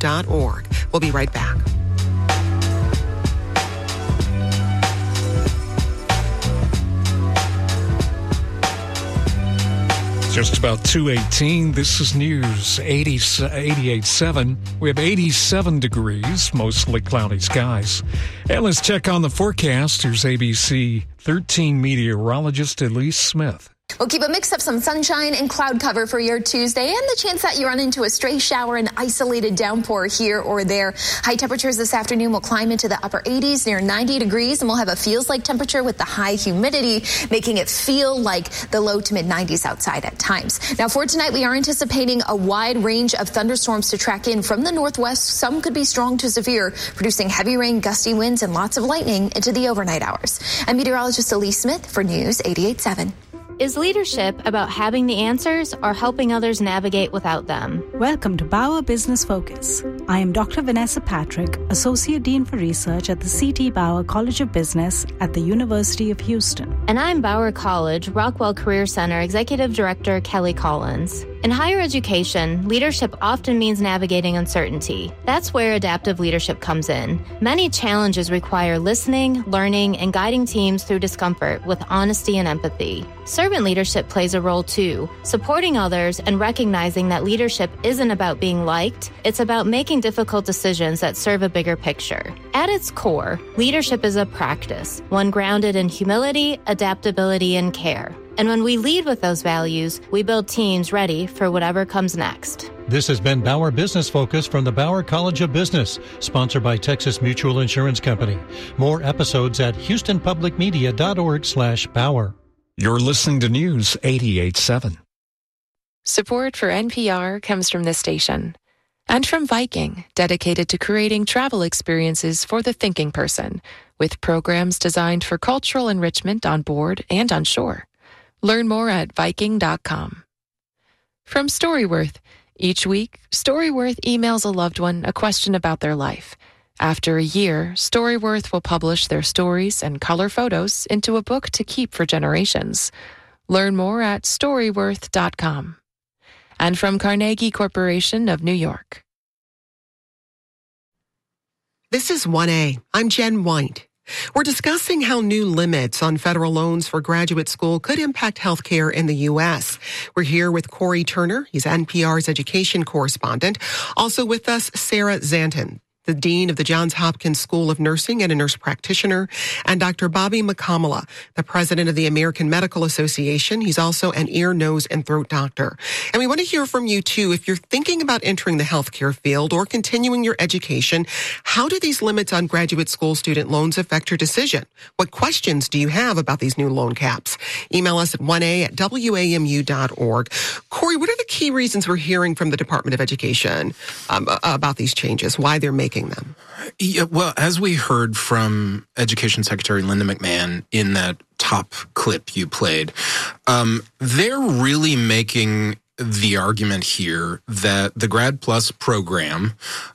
www.wmu.org. We'll be right back. Just about 2:18. This is News 88.7. We have 87 degrees, mostly cloudy skies. And let's check on the forecast. Here's ABC 13 meteorologist Elise Smith. We'll keep a mix of some sunshine and cloud cover for your Tuesday, and the chance that you run into a stray shower and isolated downpour here or there. High temperatures this afternoon will climb into the upper 80s, near 90 degrees, and we'll have a feels-like temperature with the high humidity, making it feel like the low to mid-90s outside at times. Now, for tonight, we are anticipating a wide range of thunderstorms to track in from the northwest. Some could be strong to severe, producing heavy rain, gusty winds, and lots of lightning into the overnight hours. I'm meteorologist Elise Smith for News 88.7. Is leadership about having the answers or helping others navigate without them? Welcome to Bauer Business Focus. I am Dr. Vanessa Patrick, Associate Dean for Research at the C.T. Bauer College of Business at the University of Houston. And I'm Bauer College Rockwell Career Center Executive Director Kelly Collins. In higher education, leadership often means navigating uncertainty. That's where adaptive leadership comes in. Many challenges require listening, learning, and guiding teams through discomfort with honesty and empathy. Servant leadership plays a role too, supporting others and recognizing that leadership isn't about being liked, it's about making difficult decisions that serve a bigger picture. At its core, leadership is a practice, one grounded in humility, adaptability, and care. And when we lead with those values, we build teams ready for whatever comes next. This has been Bauer Business Focus from the Bauer College of Business, sponsored by Texas Mutual Insurance Company. More episodes at houstonpublicmedia.org/Bauer. You're listening to News 88.7. Support for NPR comes from this station and from Viking, dedicated to creating travel experiences for the thinking person, with programs designed for cultural enrichment on board and on shore. Learn more at Viking.com. From Storyworth, each week, Storyworth emails a loved one a question about their life. After a year, Storyworth will publish their stories and color photos into a book to keep for generations. Learn more at Storyworth.com. And from Carnegie Corporation of New York. This is 1A. I'm Jen White. We're discussing how new limits on federal loans for graduate school could impact healthcare in the U.S. We're here with Corey Turner. He's NPR's education correspondent. Also with us, Sarah Zanton, the dean of the Johns Hopkins School of Nursing and a nurse practitioner, and Dr. Bobby McCommala, the president of the American Medical Association. He's also an ear, nose, and throat doctor. And we want to hear from you, too. If you're thinking about entering the healthcare field or continuing your education, how do these limits on graduate school student loans affect your decision? What questions do you have about these new loan caps? Email us at 1a@wamu.org. Corey, what are the key reasons we're hearing from the Department of Education about these changes, why they're making them? Yeah, well, as we heard from Education Secretary Linda McMahon in that top clip you played, they're really making the argument here that the Grad Plus program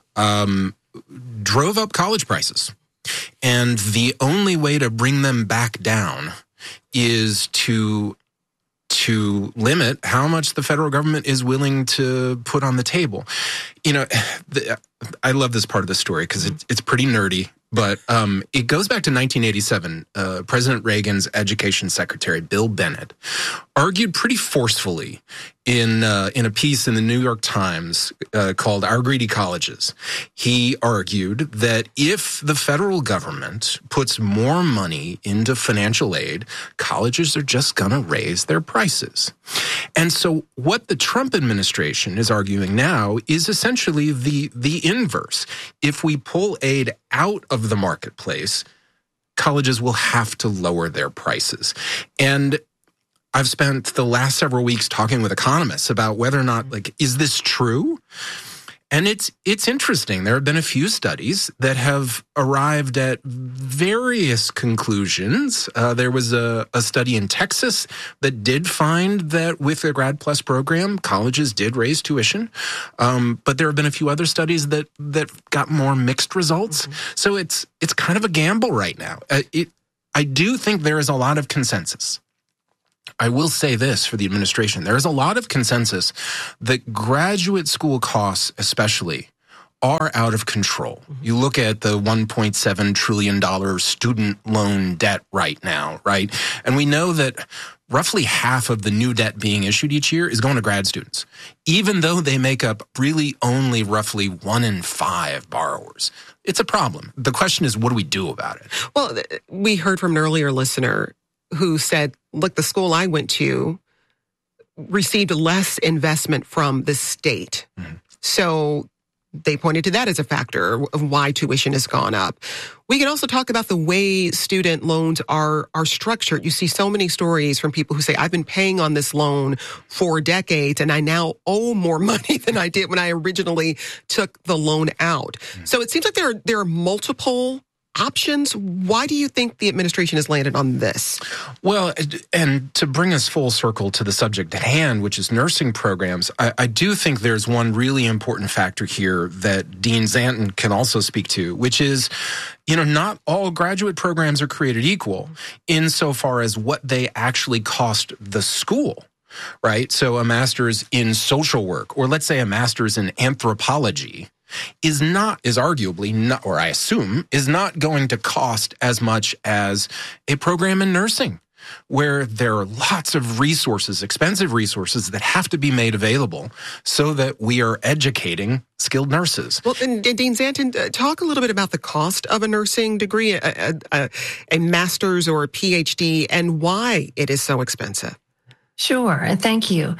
drove up college prices. And the only way to bring them back down is to limit how much the federal government is willing to put on the table. You know, I love this part of the story because it's pretty nerdy, but it goes back to 1987. President Reagan's education secretary, Bill Bennett, argued pretty forcefully in a piece in the New York Times called Our Greedy Colleges. He argued that if the federal government puts more money into financial aid, colleges are just going to raise their prices. And so what the Trump administration is arguing now is essentially the inverse. If we pull aid out of the marketplace, colleges will have to lower their prices. And I've spent the last several weeks talking with economists about whether or not, is this true? And it's interesting. There have been a few studies that have arrived at various conclusions. There was a study in Texas that did find that with the Grad Plus program, colleges did raise tuition. But there have been a few other studies that got more mixed results. Mm-hmm. So it's kind of a gamble right now. I do think there is a lot of consensus. I will say this for the administration. There is a lot of consensus that graduate school costs especially are out of control. You look at the $1.7 trillion student loan debt right now, right? And we know that roughly half of the new debt being issued each year is going to grad students, even though they make up really only roughly 1 in 5 borrowers. It's a problem. The question is, what do we do about it? Well, we heard from an earlier listener who said, look, the school I went to received less investment from the state. Mm-hmm. So they pointed to that as a factor of why tuition has gone up. We can also talk about the way student loans are structured. You see so many stories from people who say, I've been paying on this loan for decades and I now owe more money than I did when I originally took the loan out. Mm-hmm. So it seems like there are multiple options. Why do you think the administration has landed on this? Well, and to bring us full circle to the subject at hand, which is nursing programs, I do think there's one really important factor here that Dean Zanton can also speak to, which is, not all graduate programs are created equal insofar as what they actually cost the school. Right? So a master's in social work, or let's say a master's in anthropology, is arguably not, or I assume, is not going to cost as much as a program in nursing, where there are lots of resources, expensive resources that have to be made available so that we are educating skilled nurses. Well, and Dean Zanton, talk a little bit about the cost of a nursing degree, a master's or a PhD, and why it is so expensive. Sure, thank you.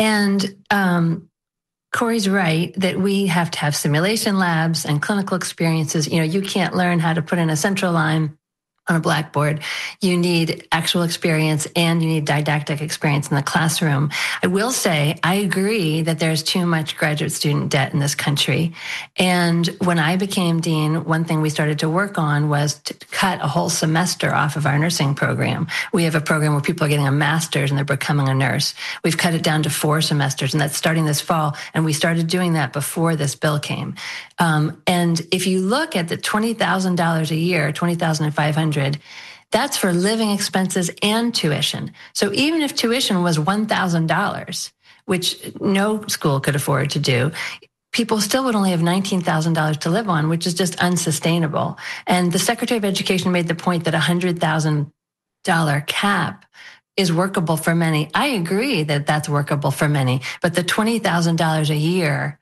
And Corey's right that we have to have simulation labs and clinical experiences. You can't learn how to put in a central line on a blackboard. You need actual experience and you need didactic experience in the classroom. I will say, I agree that there's too much graduate student debt in this country. And when I became dean, one thing we started to work on was to cut a whole semester off of our nursing program. We have a program where people are getting a master's and they're becoming a nurse. We've cut it down to 4 semesters, and that's starting this fall. And we started doing that before this bill came. And if you look at the $20,000 a year, $20,500, that's for living expenses and tuition. So even if tuition was $1,000, which no school could afford to do, people still would only have $19,000 to live on, which is just unsustainable. And the Secretary of Education made the point that $100,000 cap is workable for many. I agree that that's workable for many, but the $20,000 a year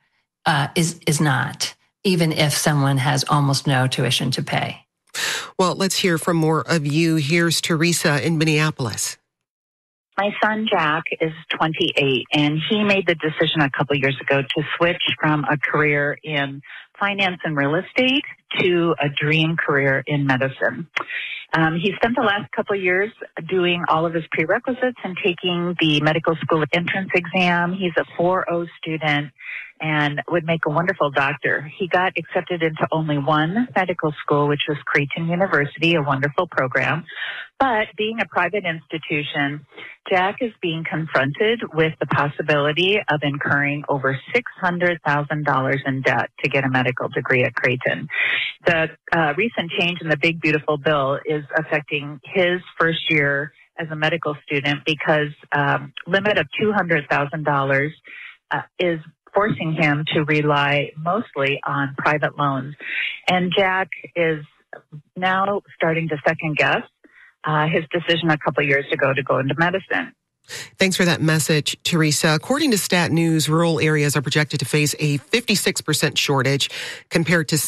is not, even if someone has almost no tuition to pay. Well, let's hear from more of you. Here's Teresa in Minneapolis. My son, Jack, is 28, and he made the decision a couple years ago to switch from a career in finance and real estate to a dream career in medicine. He spent the last couple of years doing all of his prerequisites and taking the medical school entrance exam. He's a 4.0 student and would make a wonderful doctor. He got accepted into only one medical school, which was Creighton University, a wonderful program. But being a private institution, Jack is being confronted with the possibility of incurring over $600,000 in debt to get a medical degree at Creighton. The recent change in the Big Beautiful Bill is affecting his first year as a medical student because limit of $200,000 is forcing him to rely mostly on private loans. And Jack is now starting to second guess his decision a couple years ago to go into medicine. Thanks for that message, Teresa. According to Stat News, rural areas are projected to face a 56% shortage compared to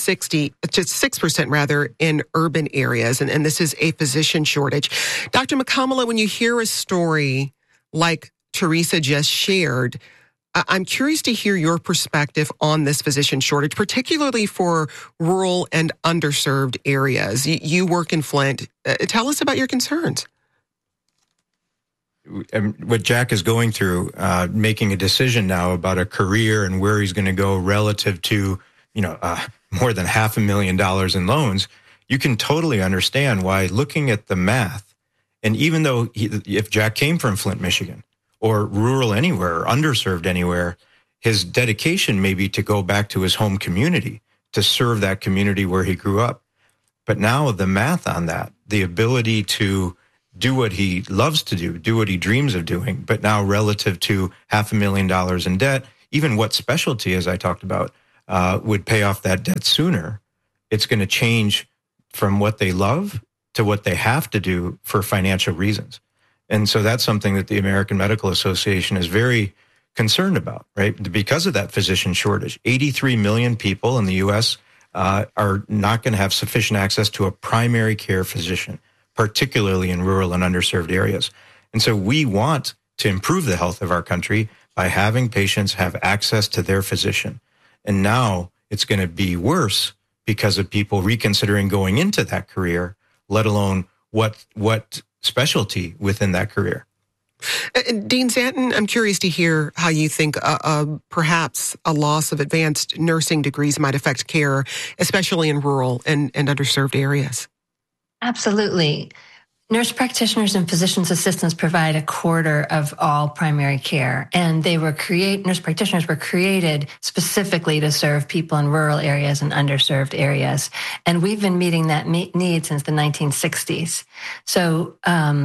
6% rather in urban areas. And this is a physician shortage. Dr. McCommela, when you hear a story like Teresa just shared, I'm curious to hear your perspective on this physician shortage, particularly for rural and underserved areas. You work in Flint. Tell us about your concerns. What Jack is going through, making a decision now about a career and where he's going to go relative to, more than $500,000 in loans, you can totally understand why, looking at the math, and even though if Jack came from Flint, Michigan, or rural anywhere, or underserved anywhere, his dedication may be to go back to his home community, to serve that community where he grew up. But now the math on that, the ability to do what he loves to do what he dreams of doing, but now relative to $500,000 in debt, even what specialty, as I talked about, would pay off that debt sooner. It's going to change from what they love to what they have to do for financial reasons. And so that's something that the American Medical Association is very concerned about, right? Because of that physician shortage. 83 million people in the U.S. Are not going to have sufficient access to a primary care physician, particularly in rural and underserved areas. And so we want to improve the health of our country by having patients have access to their physician. And now it's going to be worse because of people reconsidering going into that career, let alone what specialty within that career. Dean Stanton, I'm curious to hear how you think perhaps a loss of advanced nursing degrees might affect care, especially in rural and underserved areas. Absolutely. Nurse practitioners and physician's assistants provide a quarter of all primary care, and nurse practitioners were created specifically to serve people in rural areas and underserved areas. And we've been meeting that need since the 1960s. So,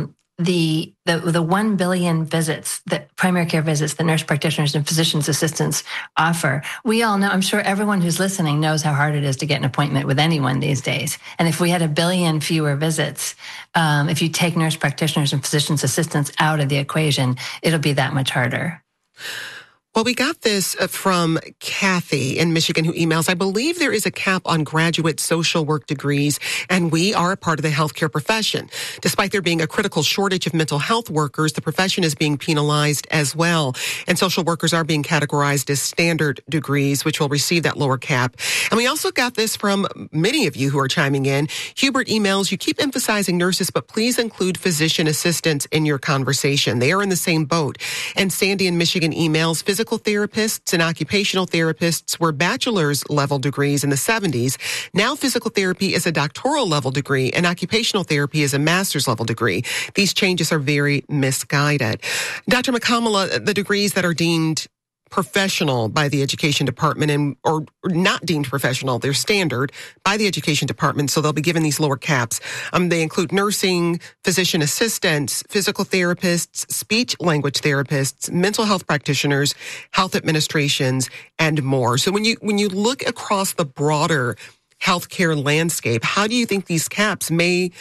the 1 billion visits, that primary care visits that nurse practitioners and physician's assistants offer, we all know, I'm sure everyone who's listening knows how hard it is to get an appointment with anyone these days. And if we had 1 billion fewer visits, if you take nurse practitioners and physician's assistants out of the equation, it'll be that much harder. Well, we got this from Kathy in Michigan who emails, I believe there is a cap on graduate social work degrees, and we are a part of the healthcare profession. Despite there being a critical shortage of mental health workers, the profession is being penalized as well. And social workers are being categorized as standard degrees, which will receive that lower cap. And we also got this from many of you who are chiming in. Hubert emails, you keep emphasizing nurses, but please include physician assistants in your conversation. They are in the same boat. And Sandy in Michigan emails, physical therapists and occupational therapists were bachelor's level degrees in the 70s. Now physical therapy is a doctoral level degree and occupational therapy is a master's level degree. These changes are very misguided. Dr. McCamala, the degrees that are deemed professional by the Education Department or not deemed professional, they're standard by the Education Department, so they'll be given these lower caps. They include nursing, physician assistants, physical therapists, speech language therapists, mental health practitioners, health administrations, and more. So when you look across the broader healthcare landscape, how do you think these caps may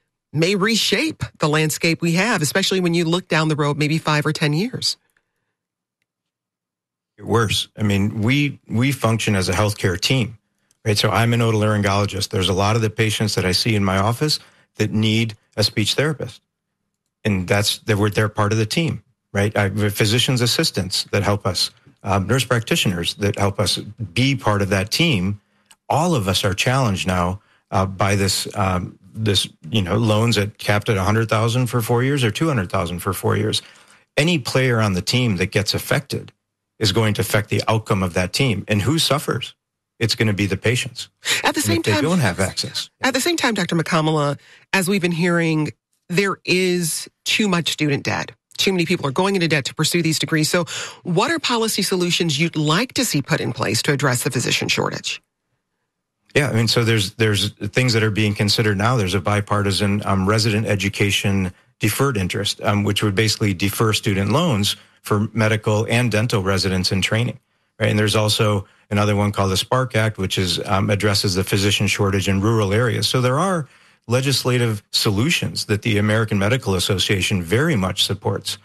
reshape the landscape we have, especially when you look down the road maybe 5 or 10 years? Worse. I mean, we function as a healthcare team, right? So I'm an otolaryngologist. There's a lot of the patients that I see in my office that need a speech therapist. And they're part of the team, right? I have physician's assistants that help us, nurse practitioners that help us be part of that team. All of us are challenged now by this loans capped at $100,000 for 4 years or $200,000 for 4 years. Any player on the team that gets affected is going to affect the outcome of that team. And who suffers? It's going to be the patients. At the same time, they don't have access. At the same time, Dr. McCamala, as we've been hearing, there is too much student debt. Too many people are going into debt to pursue these degrees. So what are policy solutions you'd like to see put in place to address the physician shortage? Yeah, I mean, so there's things that are being considered now. There's a bipartisan resident education deferred interest, which would basically defer student loans for medical and dental residents in training, right? And there's also another one called the Spark Act, which addresses the physician shortage in rural areas. So there are legislative solutions that the American Medical Association very much supports.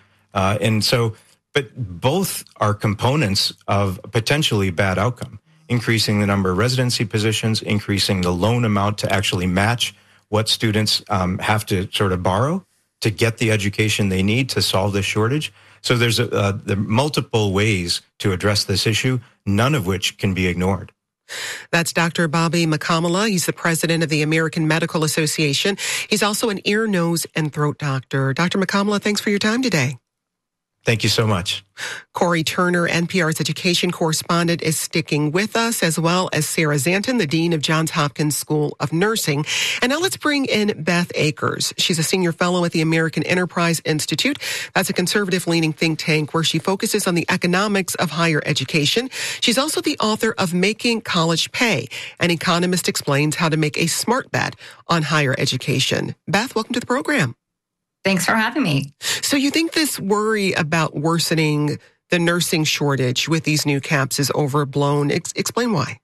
But both are components of potentially bad outcome, increasing the number of residency positions, increasing the loan amount to actually match what students have to sort of borrow to get the education they need to solve this shortage. So there are multiple ways to address this issue, none of which can be ignored. That's Dr. Bobby McCamala. He's the president of the American Medical Association. He's also an ear, nose, and throat doctor. Dr. McCamala, thanks for your time today. Thank you so much. Corey Turner, NPR's education correspondent, is sticking with us, as well as Sarah Zanton, the dean of Johns Hopkins School of Nursing. And now let's bring in Beth Akers. She's a senior fellow at the American Enterprise Institute. That's a conservative-leaning think tank where she focuses on the economics of higher education. She's also the author of Making College Pay. An economist explains how to make a smart bet on higher education. Beth, welcome to the program. Thanks for having me. So you think this worry about worsening the nursing shortage with these new caps is overblown. Explain why.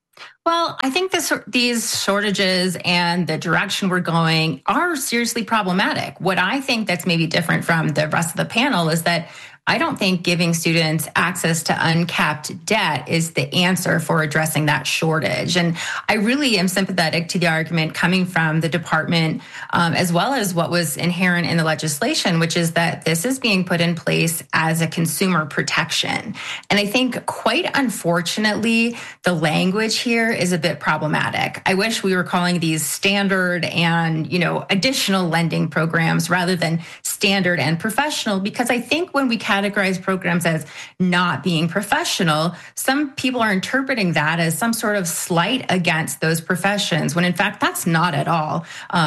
Well, I think these shortages and the direction we're going are seriously problematic. What I think that's maybe different from the rest of the panel is that I don't think giving students access to uncapped debt is the answer for addressing that shortage. And I really am sympathetic to the argument coming from the department, as well as what was inherent in the legislation, which is that this is being put in place as a consumer protection. And I think, quite unfortunately, the language here is a bit problematic. I wish we were calling these standard and, additional lending programs rather than standard and professional, because I think when we categorize programs as not being professional, some people are interpreting that as some sort of slight against those professions, when in fact that's not at all,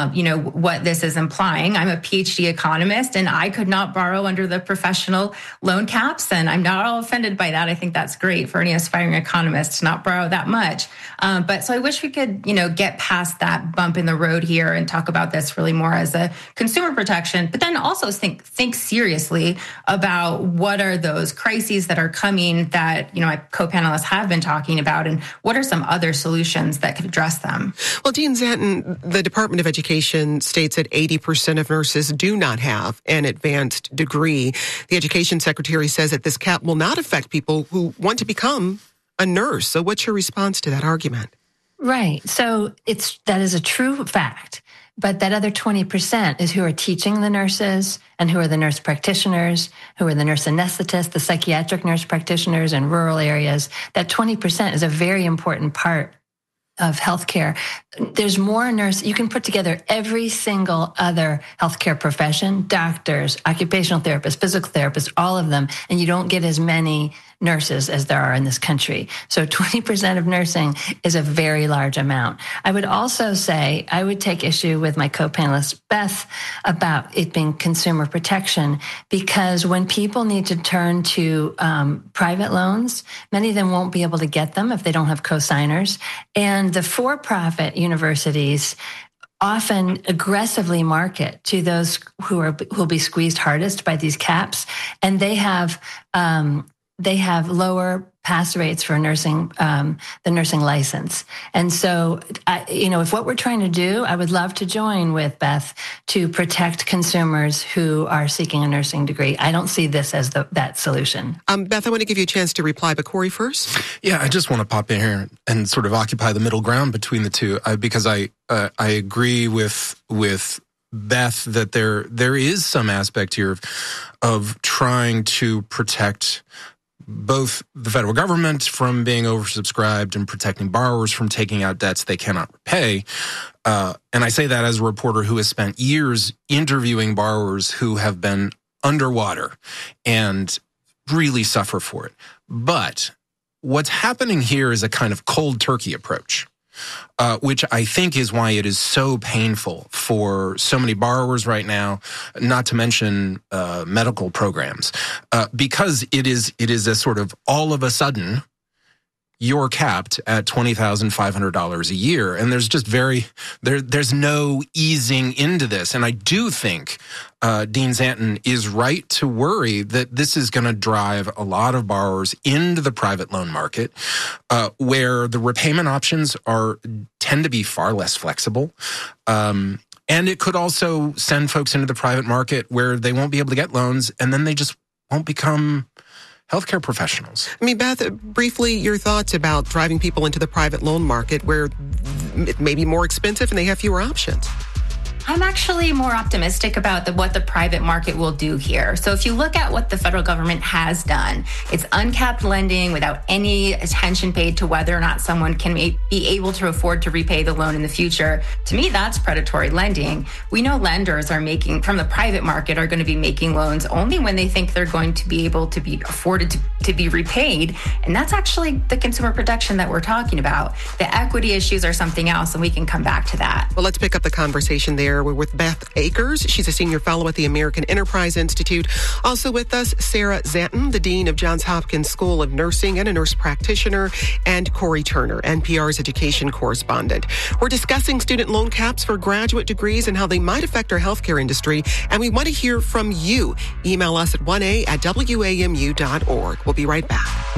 what this is implying. I'm a PhD economist, and I could not borrow under the professional loan caps, and I'm not all offended by that. I think that's great for any aspiring economist to not borrow that much. But so I wish we could, get past that bump in the road here and talk about this really more as a consumer protection, but then also think seriously about what are those crises that are coming that, my co-panelists have been talking about, and what are some other solutions that could address them? Well, Dean Zanton, the Department of Education states that 80% of nurses do not have an advanced degree. The Education Secretary says that this cap will not affect people who want to become a nurse. So what's your response to that argument? Right. So that is a true fact. But that other 20% is who are teaching the nurses and who are the nurse practitioners, who are the nurse anesthetists, the psychiatric nurse practitioners in rural areas. That 20% is a very important part of healthcare. There's more nurses. You can put together every single other healthcare profession, doctors, occupational therapists, physical therapists, all of them, and you don't get as many nurses as there are in this country. So 20% of nursing is a very large amount. I would also say I would take issue with my co-panelist Beth about it being consumer protection, because when people need to turn to private loans, many of them won't be able to get them if they don't have co-signers. And the for-profit universities often aggressively market to those who will be squeezed hardest by these caps, and they have lower pass rates for nursing, the nursing license. And so, if what we're trying to do, I would love to join with Beth to protect consumers who are seeking a nursing degree. I don't see this as that solution. Beth, I want to give you a chance to reply, but Corey first. Yeah, I just want to pop in here and sort of occupy the middle ground between the two, because I agree with Beth that there is some aspect here of trying to protect both the federal government from being oversubscribed and protecting borrowers from taking out debts they cannot repay. And I say that as a reporter who has spent years interviewing borrowers who have been underwater and really suffer for it. But what's happening here is a kind of cold turkey approach, which I think is why it is so painful for so many borrowers right now, not to mention medical programs, because it is a sort of all of a sudden you're capped at $20,500 a year. And there's just there's no easing into this. And I do think Dean Zanton is right to worry that this is going to drive a lot of borrowers into the private loan market, where the repayment options tend to be far less flexible. And it could also send folks into the private market where they won't be able to get loans, and then they just won't become healthcare professionals. I mean, Beth, briefly, your thoughts about driving people into the private loan market where it may be more expensive and they have fewer options. I'm actually more optimistic about what the private market will do here. So if you look at what the federal government has done, it's uncapped lending without any attention paid to whether or not someone can be able to afford to repay the loan in the future. To me, that's predatory lending. We know lenders from the private market are going to be making loans only when they think they're going to be able to be afforded to be repaid. And that's actually the consumer protection that we're talking about. The equity issues are something else, and we can come back to that. Well, let's pick up the conversation there. there. We're with Beth Akers. She's a senior fellow at the American Enterprise Institute. Also with us, Sarah Zanton, the dean of Johns Hopkins School of Nursing and a nurse practitioner, and Corey Turner, NPR's education correspondent. We're discussing student loan caps for graduate degrees and how they might affect our healthcare industry. And we want to hear from you. Email us at 1a@wamu.org. We'll be right back.